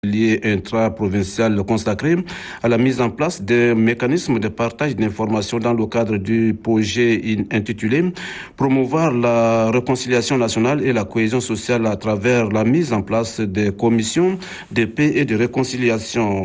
intra-provincial consacré à la mise en place d'un mécanisme de partage d'informations dans le cadre du projet intitulé « Promouvoir la réconciliation nationale et la cohésion sociale à travers la mise en place des commissions de paix et de réconciliation ».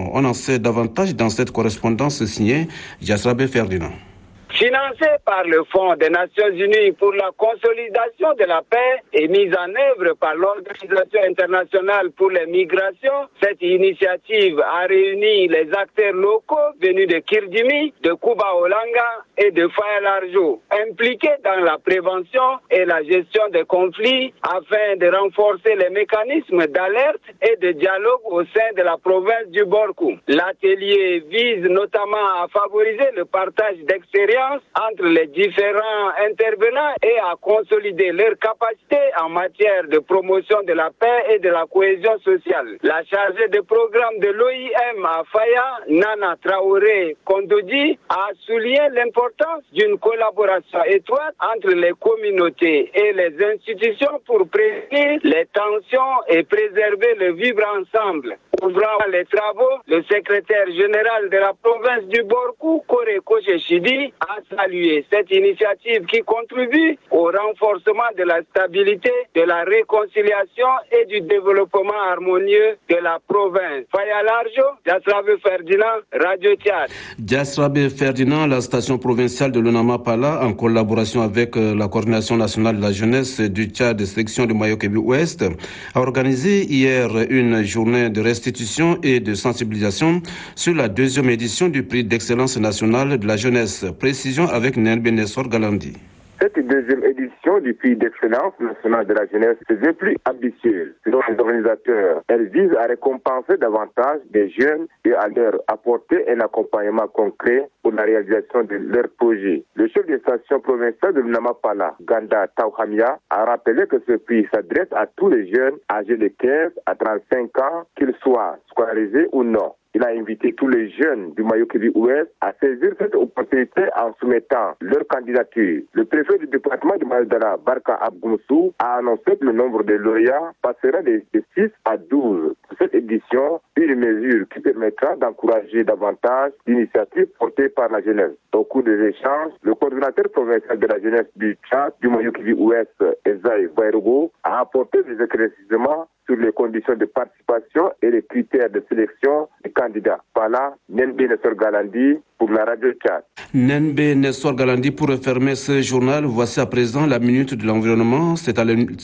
On en sait davantage dans cette correspondance signée Diasrabé Ferdinand. Financé par le Fonds des Nations Unies pour la consolidation de la paix et mise en œuvre par l'Organisation internationale pour les migrations, cette initiative a réuni les acteurs locaux venus de Kirdimi, de Kuba Olanga et de Faya-Largeau, impliqués dans la prévention et la gestion des conflits afin de renforcer les mécanismes d'alerte et de dialogue au sein de la province du Borkou. L'atelier vise notamment à favoriser le partage d'expériences entre les différents intervenants et à consolider leurs capacités en matière de promotion de la paix et de la cohésion sociale. La chargée de programme de l'OIM à Faya, Nana Traoré Kondodi, a souligné l'importance d'une collaboration étroite entre les communautés et les institutions pour prévenir les tensions et préserver le vivre ensemble. Ouvrant les travaux, le secrétaire général de la province du Borkou, Kore Kochechidi, a salué cette initiative qui contribue au renforcement de la stabilité, de la réconciliation et du développement harmonieux de la province. Faya Largeau, Diasrabé Ferdinand, Radio Tchad. Diasrabé Ferdinand, la station provinciale de l'Onama-Pala, en collaboration avec la Coordination nationale de la jeunesse du Tchad, section de Mayo-Kébi-Ouest, a organisé hier une journée de restitution et de sensibilisation sur la deuxième édition du prix d'excellence nationale de la jeunesse. Précision avec Nenbe Nessor Galandi. Cette deuxième édition du prix d'excellence nationale de la jeunesse se veut plus ambitieuse. Selon les organisateurs, elle vise à récompenser davantage des jeunes et à leur apporter un accompagnement concret pour la réalisation de leurs projets. Le chef de station provinciale de Namapala, Ganda Tauhamia, a rappelé que ce prix s'adresse à tous les jeunes âgés de 15 à 35 ans, qu'ils soient scolarisés ou non. Il a invité tous les jeunes du Mayo-Kébi-Ouest à saisir cette opportunité en soumettant leur candidature. Le préfet du département de Mayo-Dara, Barka Abgoumsou, a annoncé que le nombre de lauréats passera de 6 à 12. Pour cette édition, une mesure qui permettra d'encourager davantage l'initiative portée par la jeunesse. Au cours des échanges, le coordinateur provincial de la jeunesse du Tchad, du Mayo-Kébi-Ouest, Ezaï Baïrogo, a apporté des éclaircissements sur les conditions de participation et les critères de sélection des candidats. Voilà, Nenbe Nessor Galandi pour la Radio Tchad. Nenbe Nessor Galandi pour refermer ce journal. Voici à présent la minute de l'environnement. C'est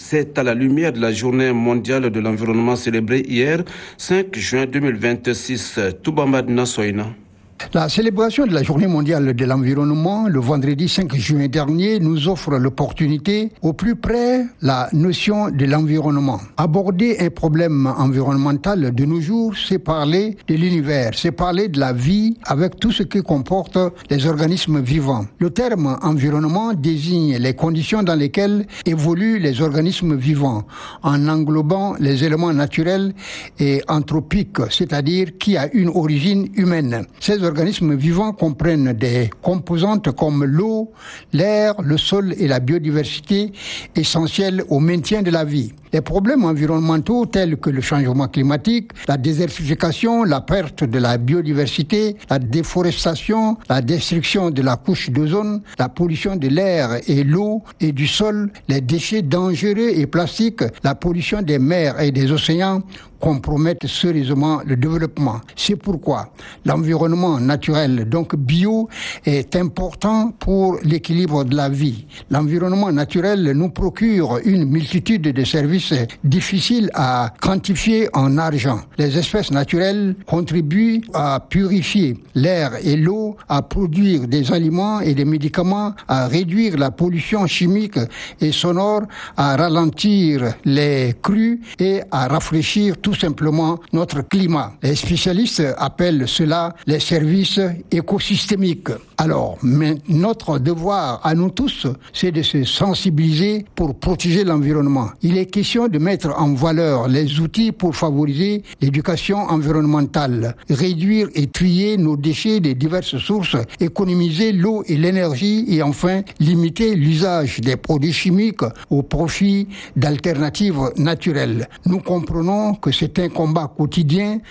à la lumière de la journée mondiale de l'environnement célébrée hier, 5 juin 2026. Toubamad Nassoina. La célébration de la Journée mondiale de l'environnement, le vendredi 5 juin dernier, nous offre l'opportunité, au plus près, la notion de l'environnement. Aborder un problème environnemental de nos jours, c'est parler de l'univers, c'est parler de la vie avec tout ce qui comporte les organismes vivants. Le terme environnement désigne les conditions dans lesquelles évoluent les organismes vivants, en englobant les éléments naturels et anthropiques, c'est-à-dire qui a une origine humaine. Ces organismes vivants comprennent des composantes comme l'eau, l'air, le sol et la biodiversité essentielles au maintien de la vie. Les problèmes environnementaux tels que le changement climatique, la désertification, la perte de la biodiversité, la déforestation, la destruction de la couche d'ozone, la pollution de l'air et l'eau et du sol, les déchets dangereux et plastiques, la pollution des mers et des océans compromettent sérieusement le développement. C'est pourquoi l'environnement naturel, donc bio, est important pour l'équilibre de la vie. L'environnement naturel nous procure une multitude de services difficiles à quantifier en argent. Les espèces naturelles contribuent à purifier l'air et l'eau, à produire des aliments et des médicaments, à réduire la pollution chimique et sonore, à ralentir les crues et à rafraîchir tout simplement notre climat. Les spécialistes appellent cela les services écosystémiques. Alors, notre devoir à nous tous, c'est de se sensibiliser pour protéger l'environnement. Il est question de mettre en valeur les outils pour favoriser l'éducation environnementale, réduire et trier nos déchets des diverses sources, économiser l'eau et l'énergie et enfin limiter l'usage des produits chimiques au profit d'alternatives naturelles. Nous comprenons que C'est un combat quotidien